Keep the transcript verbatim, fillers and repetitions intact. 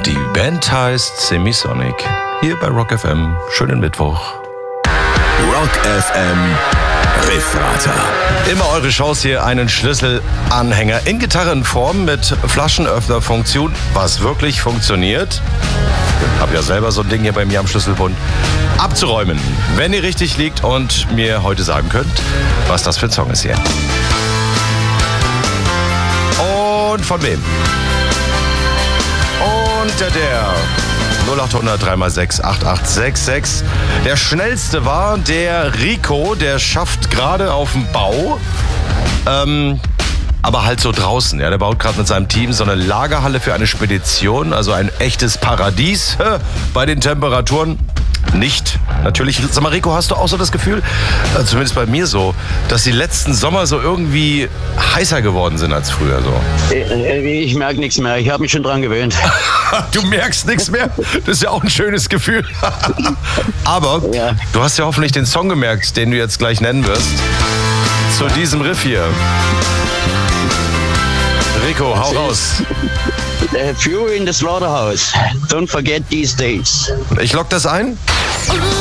Und die Band heißt Semisonic. Hier bei Rock F M. Schönen Mittwoch. Rock F M Riffrater. Immer eure Chance hier, einen Schlüsselanhänger in Gitarrenform mit Flaschenöffnerfunktion, was wirklich funktioniert. Ich habe ja selber so ein Ding hier bei mir am Schlüsselbund. Abzuräumen, wenn ihr richtig liegt und mir heute sagen könnt, was das für ein Song ist hier. Und von wem? Und der, der null acht hundert drei mal sechs acht acht sechs sechs. Der schnellste war der Rico, der schafft gerade auf dem Bau, ähm, aber halt so draußen. Ja, der baut gerade mit seinem Team so eine Lagerhalle für eine Spedition, also ein echtes Paradies äh, bei den Temperaturen. Nicht. Natürlich, sag mal, Rico, hast du auch so das Gefühl, äh, zumindest bei mir so, dass die letzten Sommer so irgendwie heißer geworden sind als früher so? Ich merke nichts mehr, ich habe mich schon dran gewöhnt. Du merkst nichts mehr? Das ist ja auch ein schönes Gefühl. Aber ja, du hast ja hoffentlich den Song gemerkt, den du jetzt gleich nennen wirst. Zu diesem Riff hier. Rico, hau raus. Uh, Fury in the Slaughterhouse. Don't forget these days. Ich lock das ein.